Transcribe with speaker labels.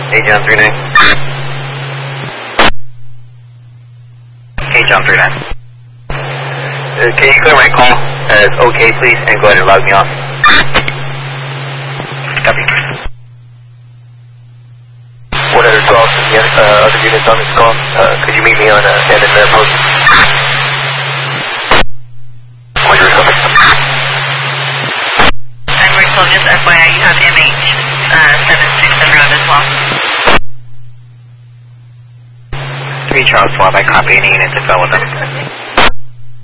Speaker 1: Hey, John 39. Hey, John 39. Can you clear my call as okay, please, and go ahead and log me off? Copy. What other 12 other units on this call? Could you meet me on end of their post? When you're coming.
Speaker 2: And we're still just FYI, you have MH 767 around as well.
Speaker 1: 3 Charles 12, I copy any units and fell with them.